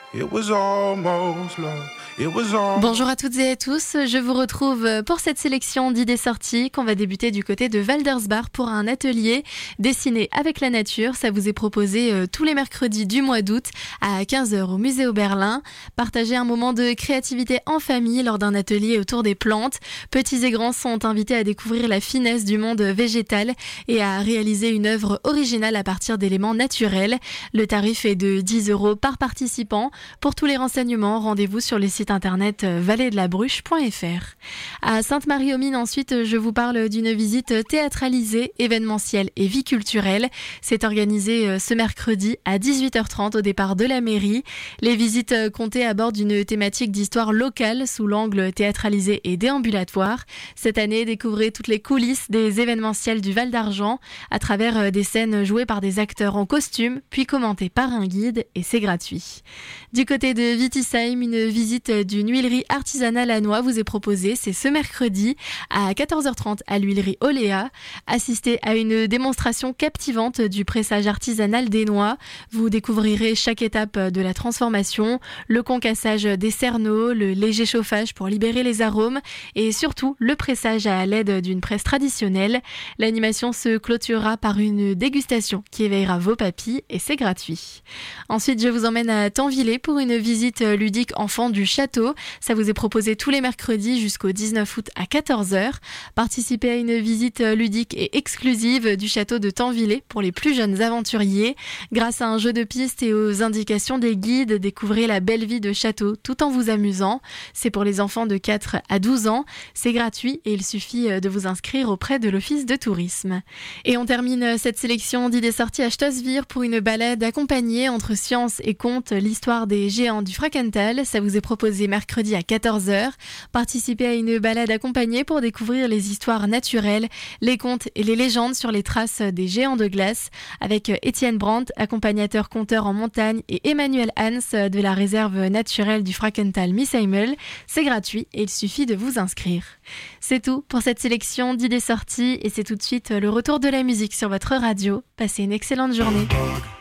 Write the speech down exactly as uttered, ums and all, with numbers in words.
It was almost love. It was all... Bonjour à toutes et à tous, je vous retrouve pour cette sélection d'idées sorties qu'on va débuter du côté de Waldersbach pour un atelier dessiné avec la nature. Ça vous est proposé euh, tous les mercredis du mois d'août à quinze heures au musée Oberlin. Partagez un moment de créativité en famille lors d'un atelier autour des plantes. Petits et grands sont invités à découvrir la finesse du monde végétal et à réaliser une œuvre originale à partir d'éléments naturels. Le tarif est de dix euros par participant. Pour tous les renseignements, rendez-vous sur les sites internet vallée de la bruche point f r. À Sainte-Marie-aux-Mines, ensuite, je vous parle d'une visite théâtralisée, événementielle et vie culturelle. C'est organisé ce mercredi à dix-huit heures trente au départ de la mairie. Les visites comptées abordent une thématique d'histoire locale sous l'angle théâtralisé et déambulatoire. Cette année, découvrez toutes les coulisses des événementiels du Val d'Argent à travers des scènes jouées par des acteurs en costume, puis commentées par un guide, et c'est gratuit. Du côté de Wittisheim, une visite d'une huilerie artisanale à noix vous est proposée. C'est ce mercredi à quatorze heures trente à l'huilerie Oléa. Assistez à une démonstration captivante du pressage artisanal des noix. Vous découvrirez chaque étape de la transformation, le concassage des cerneaux, le léger chauffage pour libérer les arômes et surtout le pressage à l'aide d'une presse traditionnelle. L'animation se clôturera par une dégustation qui éveillera vos papilles et c'est gratuit. Ensuite, je vous emmène à Tanvillé pour une visite ludique enfant du château. Ça vous est proposé tous les mercredis jusqu'au dix-neuf août à quatorze heures. Participez à une visite ludique et exclusive du château de Tanvillé pour les plus jeunes aventuriers. Grâce à un jeu de pistes et aux indications des guides, découvrez la belle vie de château tout en vous amusant. C'est pour les enfants de quatre à douze ans. C'est gratuit et il suffit de vous inscrire auprès de l'office de tourisme. Et on termine cette sélection d'idées sorties à Stosvir pour une balade accompagnée entre science et conte, l'histoire des géants du Frankenthal. Ça vous est proposé mercredi à quatorze heures. Participez à une balade accompagnée pour découvrir les histoires naturelles, les contes et les légendes sur les traces des géants de glace avec Étienne Brandt, accompagnateur conteur en montagne, et Emmanuel Hans de la réserve naturelle du Frankenthal Misheimel. C'est gratuit et il suffit de vous inscrire. C'est tout pour cette sélection d'idées sorties et c'est tout de suite le retour de la musique sur votre radio. Passez une excellente journée.